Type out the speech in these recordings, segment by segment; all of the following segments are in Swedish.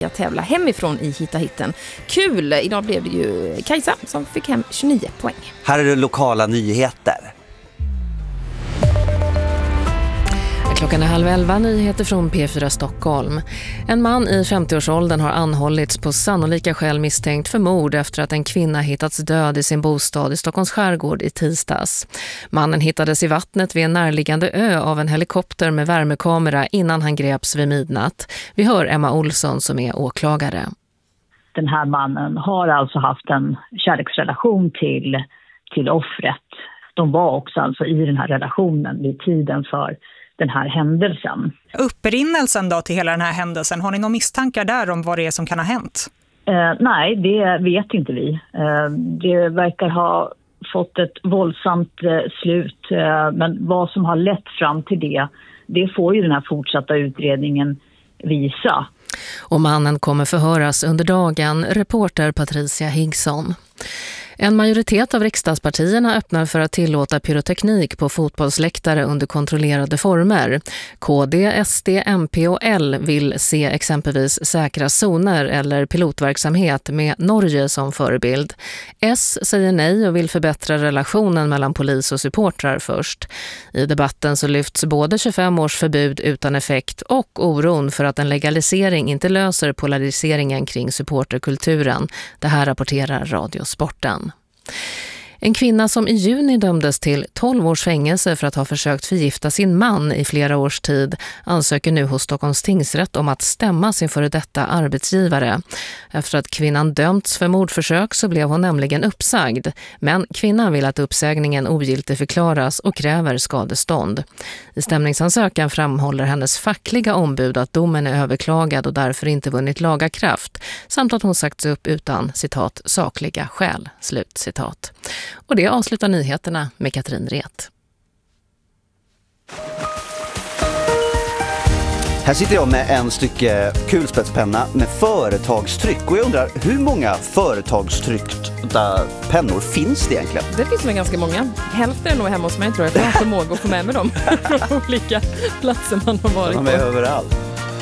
att tävla hemifrån i Hitta Hitten. Kul! Idag blev det ju Kajsa som fick hem 29 poäng. Här är det lokala nyheter. Klockan är 10:30, nyheter från P4 Stockholm. En man i 50-årsåldern har anhållits på sannolika skäl misstänkt för mord efter att en kvinna hittats död i sin bostad i Stockholms skärgård i tisdags. Mannen hittades i vattnet vid en närliggande ö av en helikopter med värmekamera innan han greps vid midnatt. Vi hör Emma Olsson som är åklagare. Den här mannen har alltså haft en kärleksrelation till offret. De var också alltså i den här relationen vid tiden för den här händelsen. Upprinnelsen då till hela den här händelsen, har ni några misstankar där om vad det är som kan ha hänt? Nej, det vet inte vi. Det verkar ha fått ett våldsamt slut, men vad som har lett fram till det får ju den här fortsatta utredningen visa. Och mannen kommer förhöras under dagen, reporter Patricia Higson. En majoritet av riksdagspartierna öppnar för att tillåta pyroteknik på fotbollsläktare under kontrollerade former. KD, SD, MP och L vill se exempelvis säkra zoner eller pilotverksamhet med Norge som förebild. S säger nej och vill förbättra relationen mellan polis och supportrar först. I debatten så lyfts både 25 års förbud utan effekt och oron för att en legalisering inte löser polariseringen kring supporterkulturen. Det här rapporterar Radiosporten. En kvinna som i juni dömdes till 12 års fängelse för att ha försökt förgifta sin man i flera års tid ansöker nu hos Stockholms tingsrätt om att stämma sin före detta arbetsgivare. Efter att kvinnan dömts för mordförsök så blev hon nämligen uppsagd. Men kvinnan vill att uppsägningen ogiltig förklaras och kräver skadestånd. I stämningsansökan framhåller hennes fackliga ombud att domen är överklagad och därför inte vunnit laga kraft, samt att hon sagts upp utan, citat, sakliga skäl, slut, citat. Och det avslutar nyheterna med Katrin Ret. Här sitter jag med en stycke kulspetspenna med företagstryck. Och jag undrar, hur många företagstryckta pennor finns det egentligen? Det finns nog ganska många. Hälften är nog hemma hos mig, tror jag. Jag har förmåga att få med mig dem från olika platser man har varit på. De är överallt.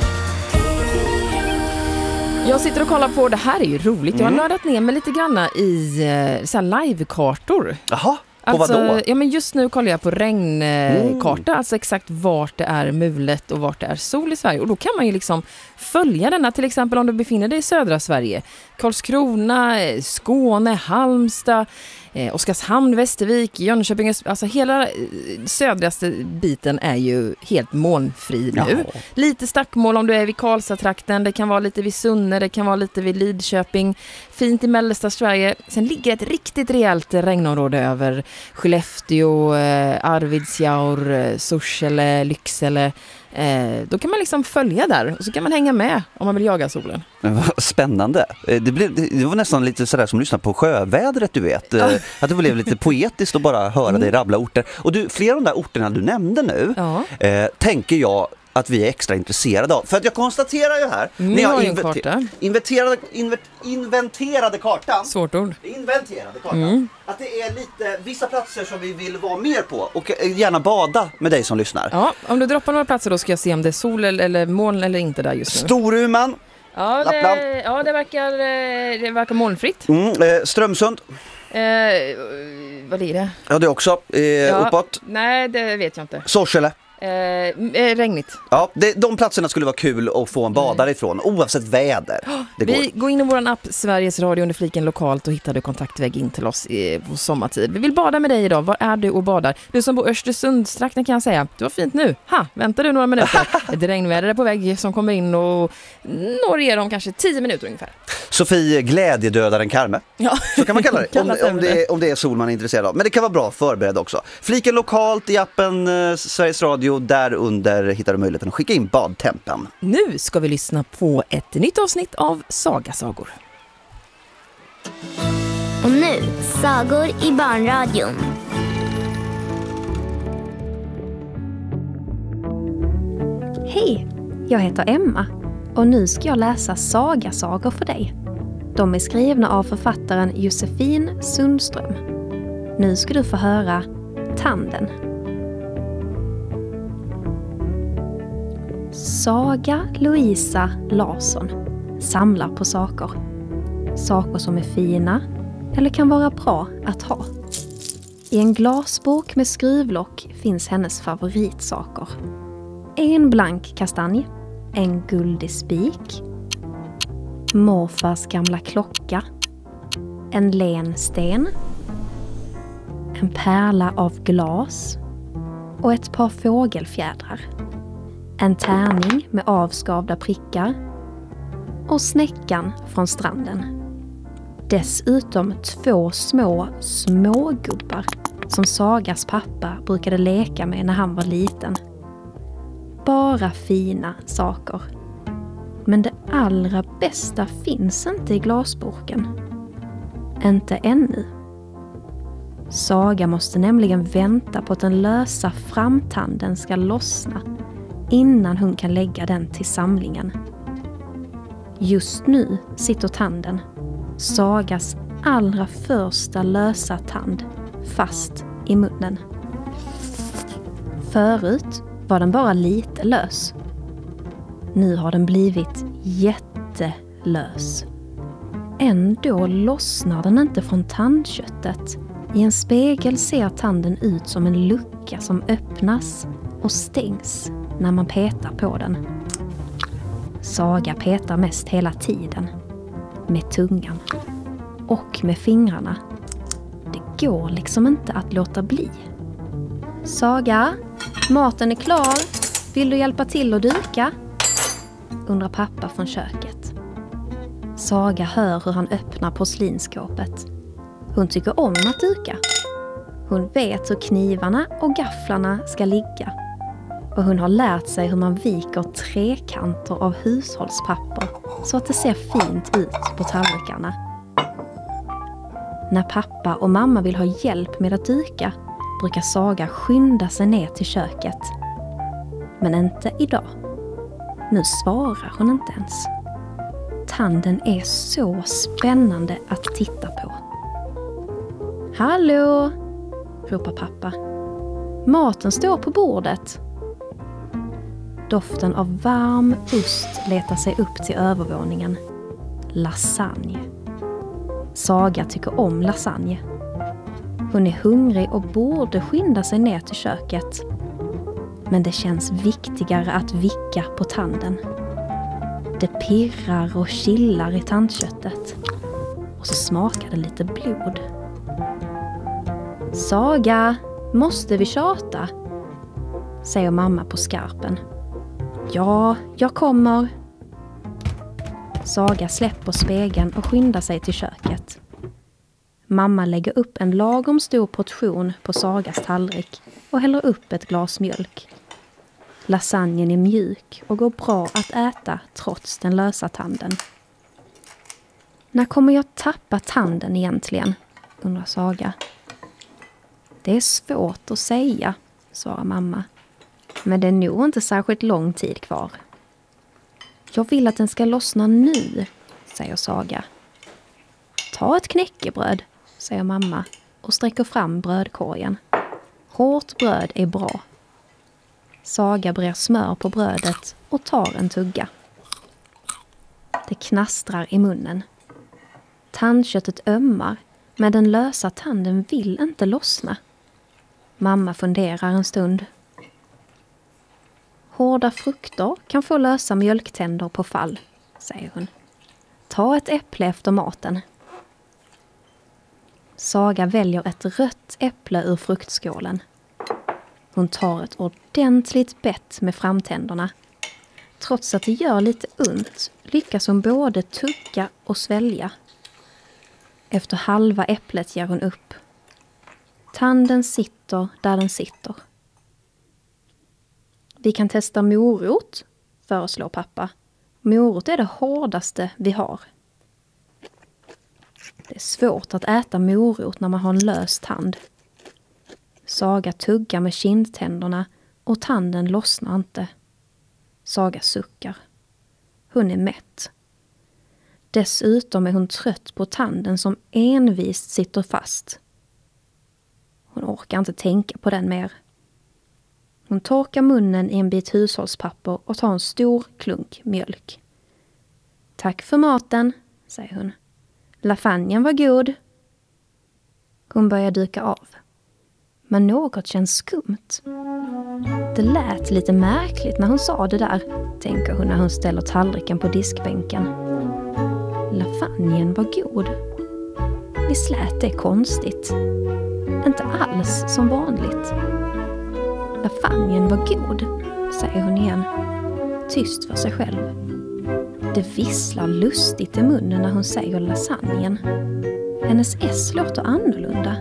Jag sitter och kollar på, det här är ju roligt. Jag har nördat ner mig lite grann i så här live-kartor. Jaha, på alltså, vad då? Ja, men just nu kollar jag på regnkarta, alltså exakt vart det är mulet och vart det är sol i Sverige. Och då kan man ju liksom följa denna, till exempel om du befinner dig i södra Sverige. Karlskrona, Skåne, Halmstad, Oskarshamn, Västervik, Jönköping, alltså hela södraste biten är ju helt molnfri nu. Ja. Lite stackmål om du är vid Karlstad-trakten, det kan vara lite vid Sunne, det kan vara lite vid Lidköping, fint i mellersta Sverige. Sen ligger ett riktigt rejält regnområde över Skellefteå, Arvidsjaur, Sorsele, Lycksele. Då kan man liksom följa där och så kan man hänga med om man vill jaga solen. Spännande. Det var nästan lite sådär som att lyssna på sjövädret, du vet. Att det blev lite poetiskt att bara höra dig rabbla orter. Och du, flera av de där orterna du nämnde nu tänker jag att vi är extra intresserade av. För att jag konstaterar ju här när jag inventerade kartan. Svårt ord. Inventerade kartan. Att det är lite vissa platser som vi vill vara mer på och gärna bada med dig som lyssnar. Ja, om du droppar några platser då ska jag se om det är sol eller moln eller inte där just nu. Storuman. Ja, det verkar molnfritt. Strömsund. Vad är det? Ja, det också. Uppåt. Nej, det vet jag inte. Sorsele. Regnigt. Ja, de platserna skulle vara kul att få en badare ifrån, oavsett väder. Vi går in i våran app Sveriges Radio under fliken lokalt och hittar du kontaktväg in till oss på sommartid. Vi vill bada med dig idag. Var är du och badar? Du som bor i Östersundstrakten kan jag säga. Det var fint nu. Väntar du några minuter? Ett regnväder är på väg som kommer in och når er om kanske 10 minuter ungefär. Sofie glädjedödaren Karme. Ja. Så kan man kalla det. om det är sol man är intresserad av. Men det kan vara bra förberedd också. Fliken lokalt i appen Sveriges Radio. Där under hittar du möjligheten att skicka in badtempen. Nu ska vi lyssna på ett nytt avsnitt av Sagasagor. Och nu, sagor i barnradion. Hej, jag heter Emma och nu ska jag läsa sagasagor för dig. De är skrivna av författaren Josefin Sundström. Nu ska du få höra Tanden. Saga Louisa Larsson. samlar på saker. Saker som är fina eller kan vara bra att ha. I en glasburk med skruvlock finns hennes favoritsaker. En blank kastanj, en guldig spik, morfars gamla klocka, en len sten, en pärla av glas och ett par fågelfjädrar. En tärning med avskavda prickar och snäckan från stranden. Dessutom 2 små gubbar som Sagas pappa brukade leka med när han var liten. Bara fina saker. Men det allra bästa finns inte i glasburken. Inte ännu. Saga måste nämligen vänta på att den lösa framtanden ska lossna innan hon kan lägga den till samlingen. Just nu sitter tanden, Sagas allra första lösa tand, fast i munnen. Förut var den bara lite lös. Nu har den blivit jättelös. Ändå lossnar den inte från tandköttet. I en spegel ser tanden ut som en lucka som öppnas och stängs när man petar på den. Saga petar mest hela tiden. Med tungan. Och med fingrarna. Det går liksom inte att låta bli. Saga, maten är klar. Vill du hjälpa till att duka? Undrar pappa från köket. Saga hör hur han öppnar porslinskåpet. Hon tycker om att duka. Hon vet hur knivarna och gafflarna ska ligga. Och hon har lärt sig hur man viker trekanter av hushållspapper så att det ser fint ut på tallrikarna. När pappa och mamma vill ha hjälp med att duka brukar Saga skynda sig ner till köket. Men inte idag. Nu svarar hon inte ens. Tanden är så spännande att titta på. Hallå, ropar pappa. Maten står på bordet. Doften av varm ost letar sig upp till övervåningen. Lasagne. Saga tycker om lasagne. Hon är hungrig och borde skynda sig ner till köket. Men det känns viktigare att vicka på tanden. Det pirrar och killar i tandköttet. Och så smakar det lite blod. Saga, måste vi tjata? Säger mamma på skarpen. Ja, jag kommer. Saga släpper spegeln och skyndar sig till köket. Mamma lägger upp en lagom stor portion på Sagas tallrik och häller upp ett glas mjölk. Lasagnen är mjuk och går bra att äta trots den lösa tanden. När kommer jag tappa tanden egentligen? Undrar Saga. Det är svårt att säga, svarar mamma. Men det är nog inte särskilt lång tid kvar. Jag vill att den ska lossna nu, säger Saga. Ta ett knäckebröd, säger mamma och sträcker fram brödkorgen. Hårt bröd är bra. Saga brer smör på brödet och tar en tugga. Det knastrar i munnen. Tandköttet ömmar, men den lösa tanden vill inte lossna. Mamma funderar en stund. Hårda frukter kan få lösa mjölktänder på fall, säger hon. Ta ett äpple efter maten. Saga väljer ett rött äpple ur fruktskålen. Hon tar ett ordentligt bett med framtänderna. Trots att det gör lite ont lyckas hon både tugga och svälja. Efter halva äpplet ger hon upp. Tanden sitter där den sitter. Vi kan testa morot, föreslår pappa. Morot är det hårdaste vi har. Det är svårt att äta morot när man har en lös tand. Saga tuggar med kindtänderna och tanden lossnar inte. Saga suckar. Hon är mätt. Dessutom är hon trött på tanden som envist sitter fast. Hon orkar inte tänka på den mer. Hon torkar munnen i en bit hushållspapper och tar en stor klunk mjölk. Tack för maten, säger hon. Lasagnen var god. Hon börjar dyka av. Men något känns skumt. Det lät lite märkligt när hon sa det där, tänker hon när hon ställer tallriken på diskbänken. Lasagnen var god. Visst lät det konstigt. Inte alls som vanligt. Lasagnen var god, säger hon igen. Tyst för sig själv. Det visslar lustigt i munnen när hon säger lasagnen. Hennes S låter annorlunda.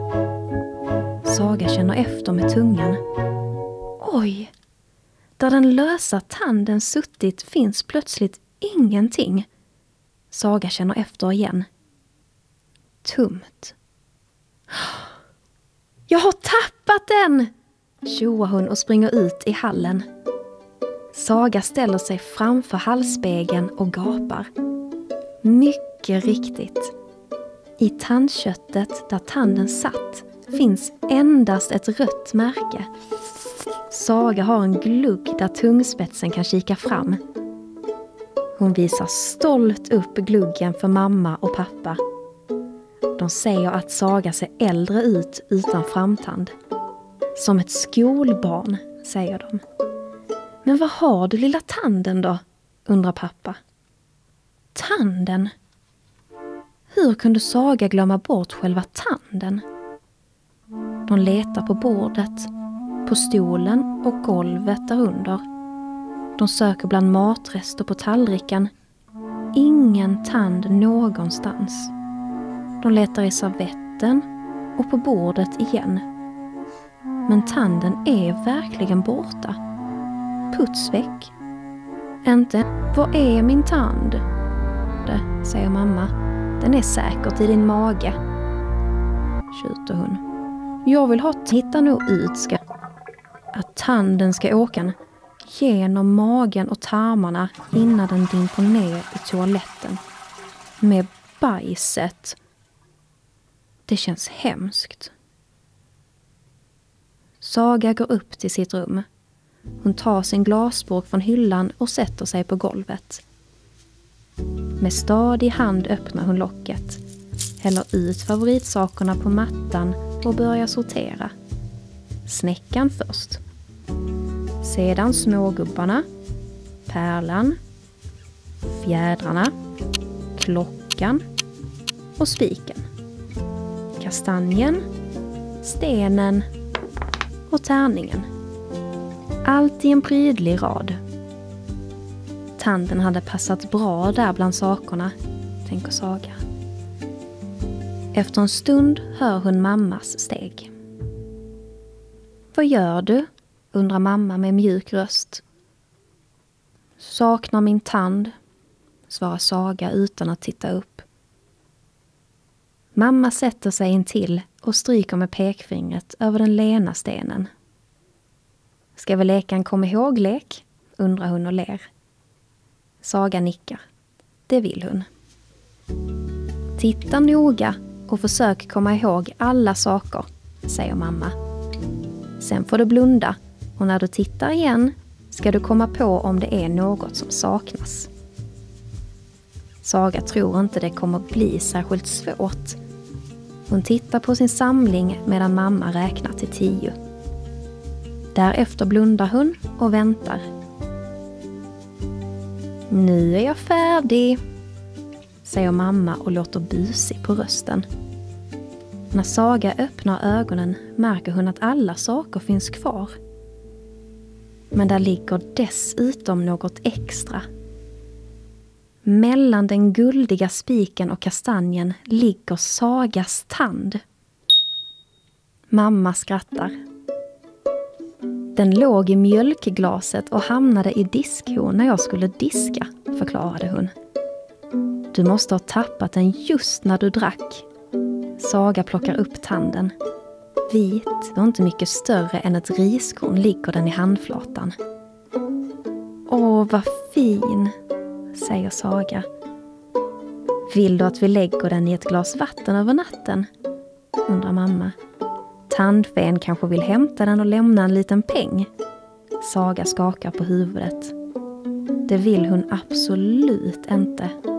Saga känner efter med tungan. Oj! Där den lösa tanden suttit finns plötsligt ingenting. Saga känner efter igen. Tomt. Jag har tappat den! Tjoar hon och springer ut i hallen. Saga ställer sig framför hallspegeln och gapar. Mycket riktigt. I tandköttet där tanden satt finns endast ett rött märke. Saga har en glugg där tungspetsen kan kika fram. Hon visar stolt upp gluggen för mamma och pappa. De säger att Saga ser äldre ut utan framtand. Som ett skolbarn, säger de. Men vad har du lilla tanden då? Undrar pappa. Tanden? Hur kunde Saga glömma bort själva tanden? De letar på bordet, på stolen och golvet därunder. De söker bland matrester på tallriken. Ingen tand någonstans. De letar i servetten och på bordet igen. Men tanden är verkligen borta. Putsväck. Inte, var är min tand? Det, säger mamma. Den är säkert i din mage. Tjuter hon. Jag vill ha titta nog ut ska. Att tanden ska åka genom magen och tarmarna innan den dimper ner i toaletten. Med bajset. Det känns hemskt. Saga går upp till sitt rum. Hon tar sin glasburk från hyllan och sätter sig på golvet. Med stadig hand öppnar hon locket, häller ut favoritsakerna på mattan och börjar sortera. Snäckan först. Sedan smågubbarna, pärlan, fjädrarna, klockan och spiken. Kastanjen, stenen och tärningen. Allt i en prydlig rad. Tanden hade passat bra där bland sakerna, tänker Saga. Efter en stund hör hon mammas steg. Vad gör du? Undrar mamma med mjuk röst. Saknar min tand, svarar Saga utan att titta upp. Mamma sätter sig in till och stryker med pekfingret över den lena stenen. Ska vi leka en kom ihåg-lek? Undrar hon och ler. Saga nickar. Det vill hon. Titta noga och försök komma ihåg alla saker, säger mamma. Sen får du blunda och när du tittar igen ska du komma på om det är något som saknas. Saga tror inte det kommer bli särskilt svårt. Hon tittar på sin samling medan mamma räknar till 10. Därefter blundar hon och väntar. Nu är jag färdig, säger mamma och låter busig på rösten. När Saga öppnar ögonen märker hon att alla saker finns kvar. Men där ligger dessutom något extra. Mellan den guldiga spiken och kastanjen ligger Sagas tand. Mamma skrattar. Den låg i mjölkglaset och hamnade i diskhon när jag skulle diska, förklarade hon. Du måste ha tappat den just när du drack. Saga plockar upp tanden. Vit och inte mycket större än ett riskorn ligger den i handflatan. Åh, vad fin, säger Saga. Vill du att vi lägger den i ett glas vatten över natten? Undrar mamma. Tandfen kanske vill hämta den och lämna en liten peng. Saga skakar på huvudet. Det vill hon absolut inte.